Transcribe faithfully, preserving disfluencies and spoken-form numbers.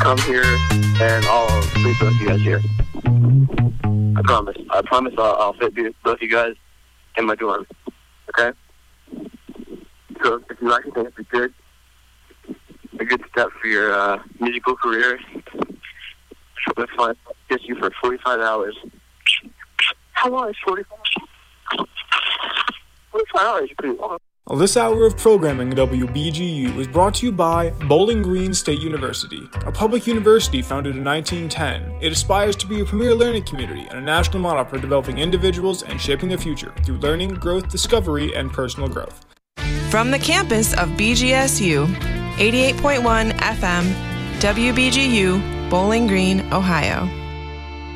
come here, and I'll meet both you guys here. I promise. I promise I'll, I'll fit both you guys in my dorm. Okay? So if you like it, then it's a good, a good step for your uh, musical career. That's fine. Gets you for forty-five hours. How long is forty-five? forty-five hours is pretty long. Well, this hour of programming at W B G U was brought to you by Bowling Green State University, a public university founded in nineteen ten. It aspires to be a premier learning community and a national model for developing individuals and shaping their future through learning, growth, discovery, and personal growth. From the campus of B G S U, eighty-eight point one F M, W B G U, Bowling Green, Ohio.